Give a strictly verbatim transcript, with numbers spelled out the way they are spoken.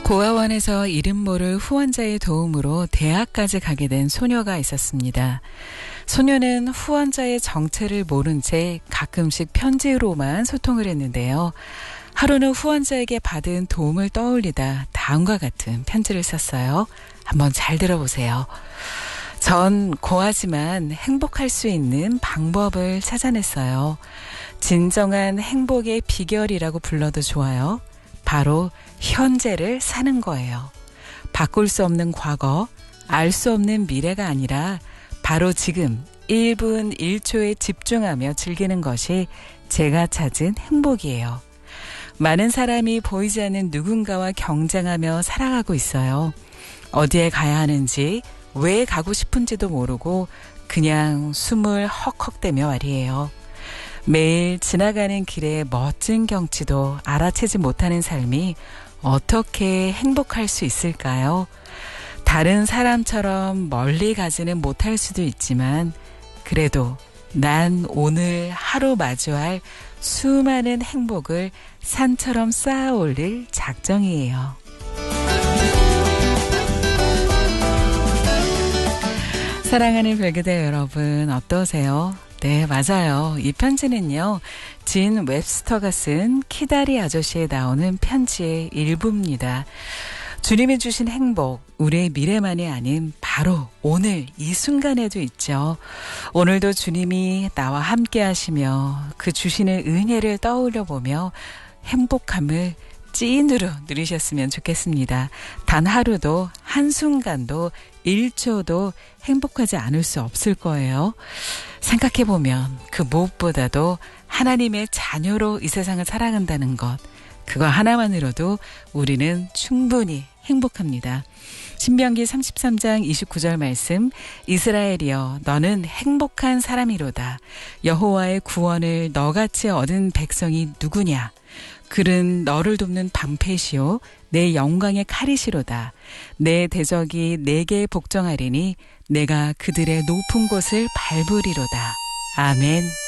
고아원에서 이름 모를 후원자의 도움으로 대학까지 가게 된 소녀가 있었습니다. 소녀는 후원자의 정체를 모른 채 가끔씩 편지로만 소통을 했는데요. 하루는 후원자에게 받은 도움을 떠올리다 다음과 같은 편지를 썼어요. 한번 잘 들어보세요. 전 고아지만 행복할 수 있는 방법을 찾아냈어요. 진정한 행복의 비결이라고 불러도 좋아요. 바로 현재를 사는 거예요. 바꿀 수 없는 과거, 알 수 없는 미래가 아니라 바로 지금 일 분 일 초에 집중하며 즐기는 것이 제가 찾은 행복이에요. 많은 사람이 보이지 않는 누군가와 경쟁하며 살아가고 있어요. 어디에 가야 하는지, 왜 가고 싶은지도 모르고 그냥 숨을 헉헉대며 말이에요. 매일 지나가는 길의 멋진 경치도 알아채지 못하는 삶이 어떻게 행복할 수 있을까요? 다른 사람처럼 멀리 가지는 못할 수도 있지만 그래도 난 오늘 하루 마주할 수많은 행복을 산처럼 쌓아 올릴 작정이에요. 사랑하는 별그대 여러분, 어떠세요? 네, 맞아요. 이 편지는요, 진 웹스터가 쓴 키다리 아저씨에 나오는 편지의 일부입니다. 주님이 주신 행복, 우리의 미래만이 아닌 바로 오늘 이 순간에도 있죠. 오늘도 주님이 나와 함께 하시며 그 주시는 은혜를 떠올려 보며 행복함을 찐으로 누리셨으면 좋겠습니다. 단 하루도 한순간도 일 초도 행복하지 않을 수 없을 거예요. 생각해보면 그 무엇보다도 하나님의 자녀로 이 세상을 살아간다는 것, 그거 하나만으로도 우리는 충분히 행복합니다. 신명기 삼십삼 장 이십구 절 말씀, 이스라엘이여 너는 행복한 사람이로다. 여호와의 구원을 너같이 얻은 백성이 누구냐? 그는 너를 돕는 방패시오 내 영광의 칼이시로다. 내 대적이 내게 복종하리니 내가 그들의 높은 곳을 밟으리로다. 아멘.